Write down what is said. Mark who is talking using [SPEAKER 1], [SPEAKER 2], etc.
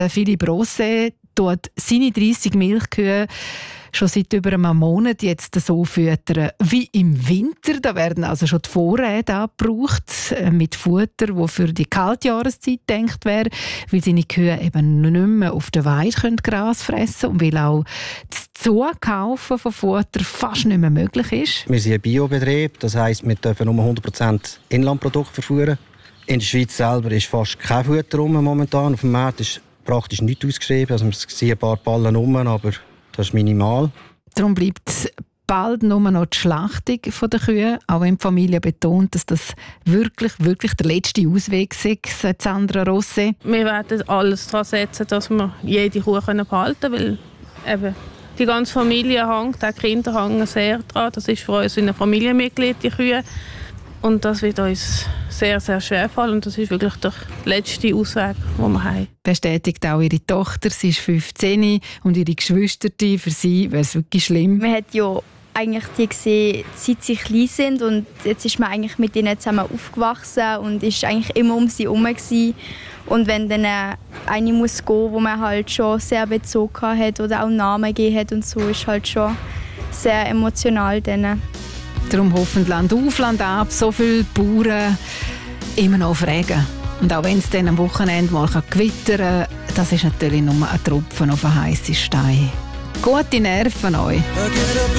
[SPEAKER 1] Philippe Rosset tut seine 30 Milchkühe schon seit über einem Monat jetzt so füttern wie im Winter. Da werden also schon die Vorräte abgebraucht mit Futter, das für die kalte Jahreszeit gedacht wäre, weil seine Kühe eben nicht mehr auf der Weide Gras fressen können und weil auch das Zukaufen von Futter fast nicht mehr möglich ist.
[SPEAKER 2] Wir sind ein Biobetrieb, das heisst, wir dürfen nur 100% Inlandprodukte verführen. In der Schweiz selber ist fast kein Futter rum momentan. Auf dem Markt ist praktisch nichts ausgeschrieben. Also wir sehen ein paar Ballen rum, aber das ist minimal.
[SPEAKER 1] Darum bleibt bald nur noch die Schlachtung der Kühe, auch wenn die Familie betont, dass das wirklich der letzte Ausweg ist, sagt Sandra Rosset.
[SPEAKER 3] Wir werden alles daran setzen, dass wir jede Kuh behalten können, weil eben die ganze Familie hängt, auch die Kinder hängen sehr daran. Das ist für uns ein Familienmitglied, die Kühe. Und das wird uns sehr, sehr schwer fallen. Und das ist wirklich der letzte Ausweg, den wir haben.
[SPEAKER 1] Bestätigt auch ihre Tochter. Sie ist 15 und ihre Geschwister. Für sie wäre es wirklich schlimm.
[SPEAKER 4] Man hat ja eigentlich die gesehen, seit sie klein sind. Und jetzt ist man eigentlich mit ihnen zusammen aufgewachsen und ist eigentlich immer um sie herum gewesen. Und wenn dann eine muss gehen, wo man halt schon sehr bezogen hat oder auch Namen gegeben hat und so, ist halt schon sehr emotional dann.
[SPEAKER 1] Darum hoffen Land auf, Land ab, so viele Bauern immer noch auf Regen. Und auch wenn es dann am Wochenende mal gewittern kann, das ist natürlich nur ein Tropfen auf einen heissen Stein. Gute Nerven euch!